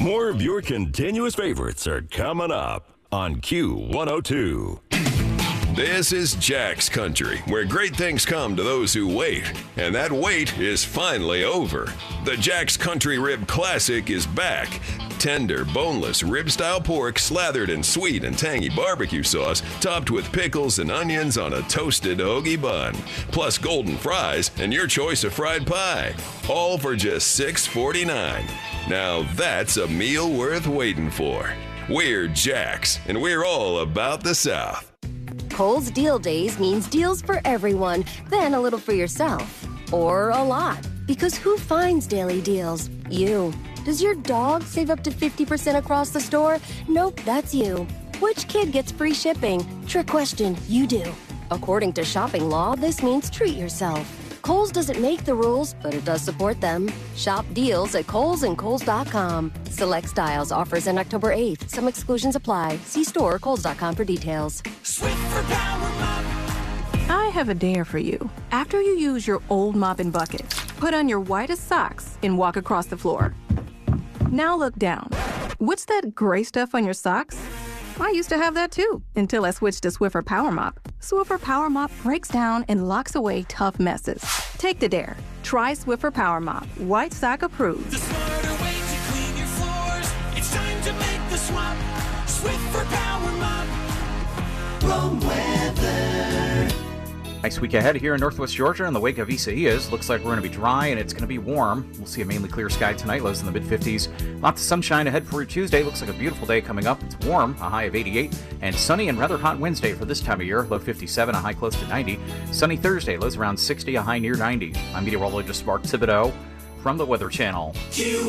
More of your continuous favorites are coming up on Q102. This is Jack's Country, where great things come to those who wait. And that wait is finally over. The Jack's Country Rib Classic is back. Tender, boneless, rib-style pork slathered in sweet and tangy barbecue sauce, topped with pickles and onions on a toasted hoagie bun. Plus golden fries and your choice of fried pie. All for just $6.49. Now that's a meal worth waiting for. We're Jack's, and we're all about the South. Kohl's Deal Days means deals for everyone, then a little for yourself. Or a lot. Because who finds daily deals? You. Does your dog save up to 50% across the store? Nope, that's you. Which kid gets free shipping? Trick question, you do. According to shopping law, this means treat yourself. Kohl's doesn't make the rules, but it does support them. Shop deals at Kohl's and Kohl's.com. Select styles, offers in October 8th. Some exclusions apply. See store or Kohl's.com for details. Swiffer Power Mop. I have a dare for you. After you use your old mop and bucket, put on your whitest socks and walk across the floor. Now look down. What's that gray stuff on your socks? I used to have that too, until I switched to Swiffer Power Mop. Swiffer Power Mop breaks down and locks away tough messes. Take the dare. Try Swiffer Power Mop. White sock approved. The smarter way to clean your floors. It's time to make the swap. Swiffer Power Mop. Wrong weather. Nice week ahead here in Northwest Georgia in the wake of Isaias. Looks like we're going to be dry and it's going to be warm. We'll see a mainly clear sky tonight, lows in the mid-50s. Lots of sunshine ahead for Tuesday. Looks like a beautiful day coming up. It's warm, a high of 88. And sunny and rather hot Wednesday for this time of year. Low 57, a high close to 90. Sunny Thursday, lows around 60, a high near 90. I'm meteorologist Mark Thibodeau from the Weather Channel.